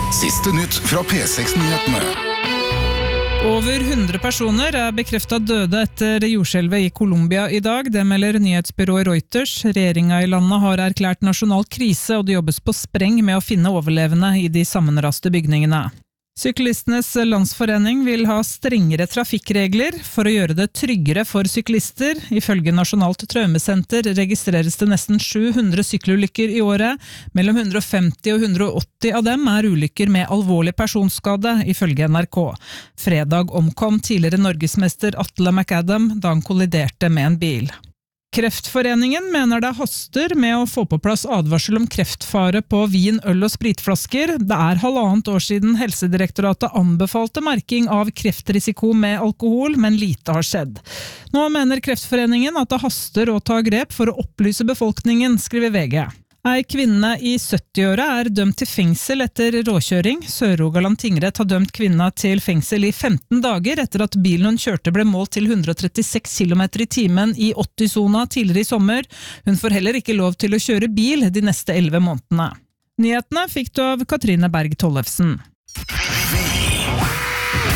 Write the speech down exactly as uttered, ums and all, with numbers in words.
Siste nytt fra P seks-nyhetene. Over hundre personer er bekreftet døde etter jordskjelvet i Colombia i dag. Det melder nyhetsbyrået Reuters. Regjeringen i landet har erklært nasjonal krise, og det jobbes på spreng med å finne overlevende i de sammenraste bygningene. Syklistenes landsforening vil ha strengere trafikkregler for å gjøre det tryggere for syklister. Ifølge Nasjonalt Traumesenter registreres det nesten sju hundre sykkelulykker i året. Mellom hundre og femti og hundre og åtti av dem er ulykker med alvorlig personskade, ifølge N R K. Fredag omkom tidligere norgesmester Atle McAdam da han kolliderte med en bil. Kreftforeningen mener det haster med å få på plass advarsel om kreftfare på vin, øl og spritflasker. Det er halvannet år siden Helsedirektoratet anbefalte merking av kreftrisiko med alkohol, men lite har skjedd. Nå mener Kreftforeningen at det haster å ta grep for å opplyse befolkningen, skriver V G. Ei kvinne i sytti-åra er dømt til fengsel etter råkjøring. Sør-Rogaland tingrett har dømt kvinna til fengsel i femten dager etter at bilen hun kjørte ble målt til hundre og trettiseks kilometer i timen i åtti-sona tidligere i sommer. Hun får heller ikke lov til å kjøre bil de neste elleve månedene. Nyhetene fikk du av Katrine Berg Tollefsen.